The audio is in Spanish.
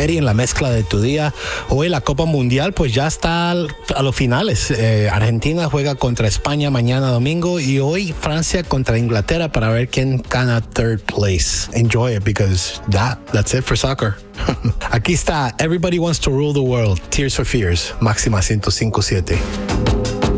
serie, en la mezcla de tu día. Hoy la Copa Mundial pues ya está a los finales. Argentina juega contra España mañana domingo y hoy Francia contra Inglaterra para ver quién gana third place. Enjoy it because that's it for soccer. Aquí está Everybody Wants to Rule the World, Tears for Fears, Máxima 105.7.